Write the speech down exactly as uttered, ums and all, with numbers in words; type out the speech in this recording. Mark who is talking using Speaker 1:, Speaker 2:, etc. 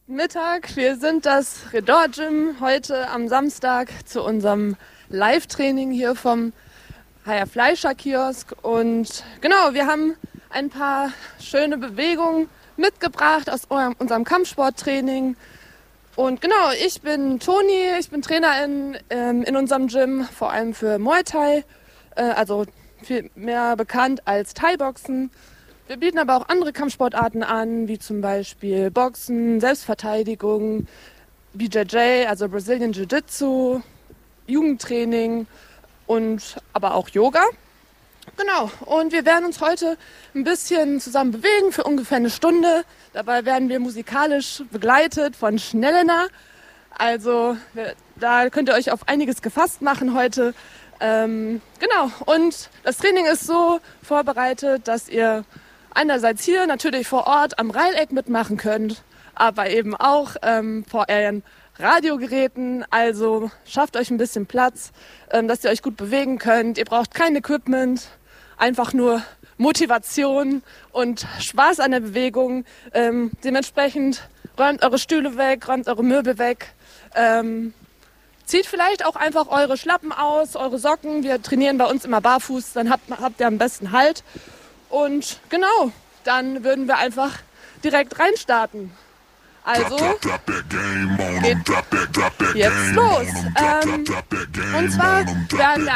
Speaker 1: Mittag. Wir sind das Redor Gym heute am Samstag zu unserem Live-Training hier vom Haier Fleischer Kiosk. Und genau, wir haben ein paar schöne Bewegungen mitgebracht aus unserem Kampfsporttraining. Und genau, ich bin Toni, ich bin Trainerin ähm, in unserem Gym, vor allem für Muay Thai, äh, also viel mehr bekannt als Thai-Boxen. Wir bieten aber auch andere Kampfsportarten an, wie zum Beispiel Boxen, Selbstverteidigung, B J J, also Brazilian Jiu-Jitsu, Jugendtraining und aber auch Yoga. Genau, und wir werden uns heute ein bisschen zusammen bewegen für ungefähr eine Stunde. Dabei werden wir musikalisch begleitet von Schnellena. Also da könnt ihr euch auf einiges gefasst machen heute. Ähm, genau, und das Training ist so vorbereitet, dass ihr einerseits hier natürlich vor Ort am Reileck mitmachen könnt, aber eben auch ähm, vor euren Radiogeräten. Also schafft euch ein bisschen Platz, ähm, dass ihr euch gut bewegen könnt. Ihr braucht kein Equipment, einfach nur Motivation und Spaß an der Bewegung. Ähm, dementsprechend räumt eure Stühle weg, räumt eure Möbel weg. Ähm, zieht vielleicht auch einfach eure Schlappen aus, eure Socken. Wir trainieren bei uns immer barfuß, dann habt, habt ihr am besten Halt. Und genau, dann würden wir einfach direkt reinstarten. Also geht jetzt los. Ähm, und zwar werden wir